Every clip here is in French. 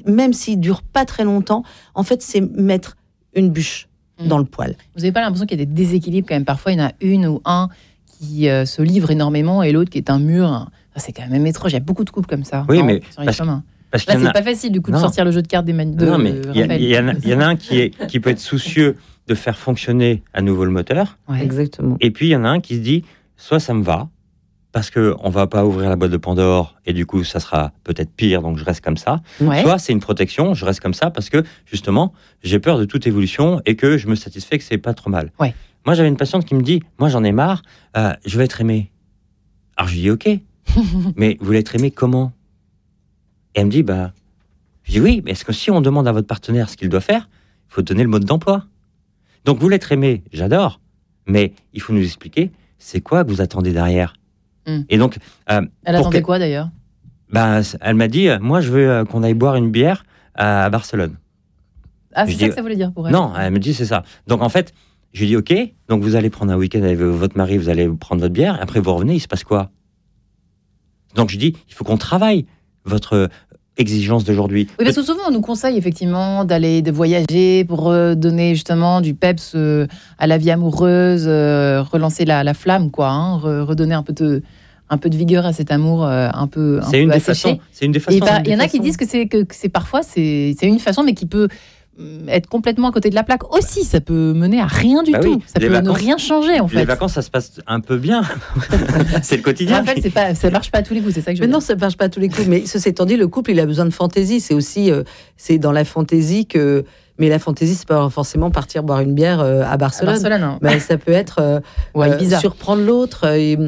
même s'il ne dure pas très longtemps, en fait, c'est mettre une bûche dans le poêle. Vous n'avez pas l'impression qu'il y a des déséquilibres quand même? Parfois, il y en a une ou un qui se livre énormément et l'autre qui est un mur. C'est quand même étrange. Il y a beaucoup de couples comme ça. Oui, mais parce là, c'est pas facile du coup de sortir le jeu de cartes des Non, mais il y en a un qui peut être soucieux de faire fonctionner à nouveau le moteur. Ouais. Exactement. Et puis il y en a un qui se dit, soit ça me va, parce qu'on va pas ouvrir la boîte de Pandore et du coup ça sera peut-être pire, donc je reste comme ça. Ouais. Soit c'est une protection, je reste comme ça parce que justement j'ai peur de toute évolution et que je me satisfais que c'est pas trop mal. Ouais. Moi j'avais une patiente qui me dit, moi j'en ai marre, je vais être aimée. Alors je lui dis ok, mais vous voulez être aimée comment? Et elle me dit, je dis oui, mais est-ce que si on demande à votre partenaire ce qu'il doit faire, il faut donner le mode d'emploi. Donc vous l'être aimé, j'adore, mais il faut nous expliquer c'est quoi que vous attendez derrière. Et donc, elle attendait quoi d'ailleurs? Elle m'a dit, moi je veux qu'on aille boire une bière à Barcelone. Ah, c'est ça que ça voulait dire pour elle? Non, elle me dit c'est ça. Donc en fait, je lui dis ok, donc vous allez prendre un week-end avec votre mari, vous allez prendre votre bière, et après vous revenez, il se passe quoi? Donc je dis, il faut qu'on travaille votre exigence d'aujourd'hui. Oui, parce que souvent on nous conseille effectivement de voyager pour donner justement du peps à la vie amoureuse, relancer la flamme, quoi, hein, redonner un peu de vigueur à cet amour un peu asséché. C'est une des façons. Il y en a qui disent que c'est parfois c'est une façon, mais qui peut être complètement à côté de la plaque aussi. Ça peut mener à rien du tout. Ça peut ne rien changer en fait. Les vacances, ça se passe un peu bien. C'est le quotidien. En fait, ça marche pas à tous les coups. C'est ça que je veux dire. Non, ça marche pas à tous les coups. Mais ceci étant dit, le couple, il a besoin de fantaisie. C'est aussi, c'est dans la fantaisie que. Mais la fantaisie, c'est pas forcément partir boire une bière à Barcelone. Non. Mais ça peut être surprendre l'autre.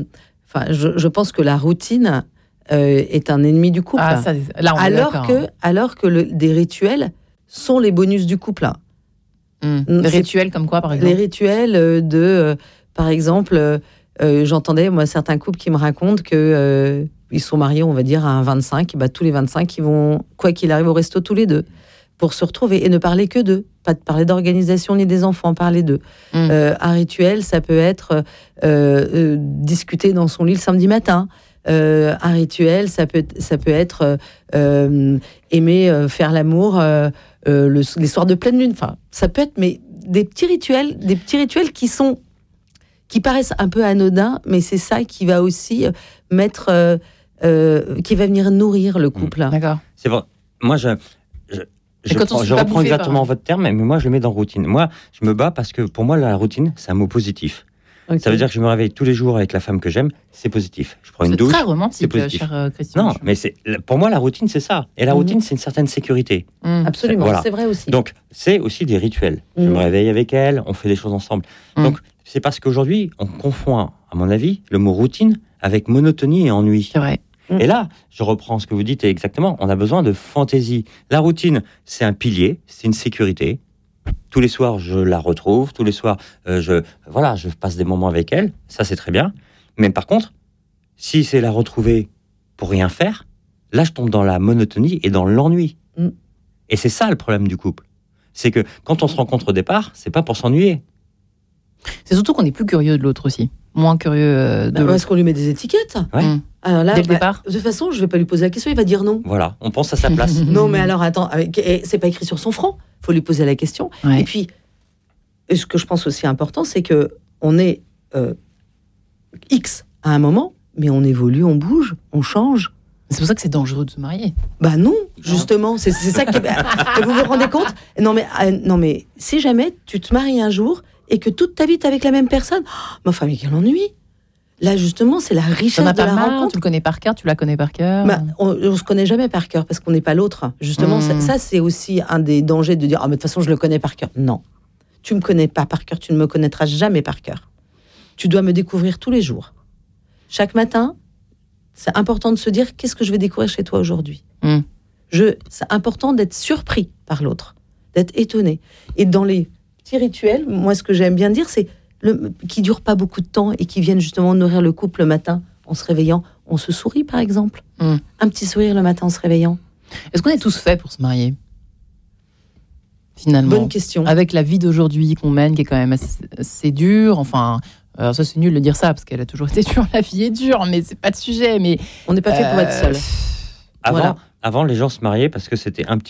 Je pense que la routine est un ennemi du couple. Ah, ça, là, on est alors que des rituels sont les bonus du couple. Les rituels comme quoi, par exemple? Les rituels par exemple, j'entendais moi certains couples qui me racontent que ils sont mariés, on va dire, à un 25. Tous les 25, ils vont, quoi qu'il arrive, au resto tous les deux pour se retrouver et ne parler que d'eux. Pas de parler d'organisation ni des enfants, parler d'eux. Un rituel, ça peut être discuter dans son lit le samedi matin. Un rituel, ça peut être aimer faire l'amour les soirs de pleine lune. Enfin, ça peut être des petits rituels qui paraissent un peu anodins, mais c'est ça qui va aussi qui va venir nourrir le couple. D'accord. C'est vrai. Moi, je reprends exactement votre terme, mais moi, je le mets dans routine. Moi, je me bats parce que pour moi, la routine, c'est un mot positif. Okay. Ça veut dire que je me réveille tous les jours avec la femme que j'aime, c'est positif. Je prends une douche, très romantique, cher Christian. Non, mais pour moi, la routine, c'est ça. Et la routine, c'est une certaine sécurité. Absolument, c'est vrai aussi. Donc, c'est aussi des rituels. Je me réveille avec elle, on fait des choses ensemble. Donc, c'est parce qu'aujourd'hui, on confond, à mon avis, le mot routine avec monotonie et ennui. C'est vrai. Et là, je reprends ce que vous dites, et exactement, on a besoin de fantaisie. La routine, c'est un pilier, c'est une sécurité. Tous les soirs, je la retrouve. Tous les soirs, je passe des moments avec elle. Ça, c'est très bien. Mais par contre, si c'est la retrouver pour rien faire, là, je tombe dans la monotonie et dans l'ennui. Et c'est ça le problème du couple. C'est que quand on se rencontre au départ, c'est pas pour s'ennuyer. C'est surtout qu'on est plus curieux de l'autre aussi. Moins curieux de l'autre. Est-ce qu'on lui met des étiquettes? Ouais. Alors là, dès le départ. De toute façon, je vais pas lui poser la question, il va dire non. Voilà, on pense à sa place. Non, mais alors attends, c'est pas écrit sur son front. Il faut lui poser la question. Ouais. Et puis, ce que je pense aussi important, c'est que on est X à un moment, mais on évolue, on bouge, on change. C'est pour ça que c'est dangereux de se marier. Non, justement, c'est ça qui. Vous vous rendez compte? Non, mais si jamais tu te maries un jour et que toute ta vie t'es avec la même personne, ma femme, quel ennui. Là, justement, c'est la richesse de la rencontre. Tu le connais par cœur, tu la connais par cœur. On ne se connaît jamais par cœur parce qu'on n'est pas l'autre. Justement, ça, c'est aussi un des dangers de dire « Ah, mais de toute façon, je le connais par cœur. » Non, tu ne me connais pas par cœur, tu ne me connaîtras jamais par cœur. Tu dois me découvrir tous les jours. Chaque matin, c'est important de se dire « Qu'est-ce que je vais découvrir chez toi aujourd'hui ?» C'est important d'être surpris par l'autre, d'être étonné. Et dans les petits rituels, moi, ce que j'aime bien dire, c'est qui ne durent pas beaucoup de temps et qui viennent justement nourrir le couple le matin en se réveillant. On se sourit, par exemple. Un petit sourire le matin en se réveillant. Est-ce qu'on est tous faits pour se marier, finalement? Bonne question. Avec la vie d'aujourd'hui qu'on mène, qui est quand même assez dure. Enfin, alors ça, c'est nul de dire ça, parce qu'elle a toujours été dure. La vie est dure, mais c'est pas le sujet. Mais on n'est pas fait pour être seul. Avant, les gens se mariaient parce que c'était un petit